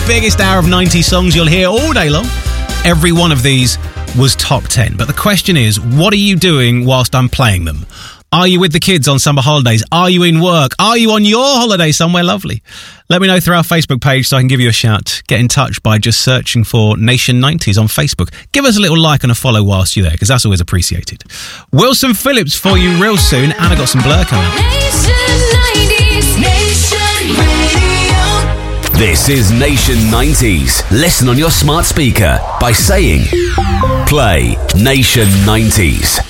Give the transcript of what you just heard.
biggest hour of 90 songs you'll hear all day long. Every one of these was top 10. But the question is, what are you doing whilst I'm playing them? Are you with the kids on summer holidays? Are you in work? Are you on your holiday somewhere lovely? Let me know through our Facebook page so I can give you a shout. Get in touch by just searching for Nation 90s on Facebook. Give us a little like and a follow whilst you're there, because that's always appreciated. Wilson Phillips for you real soon, and I got some Blur coming up. Nation 90s, Nation Radio. This is Nation 90s. Listen on your smart speaker by saying, play Nation 90s.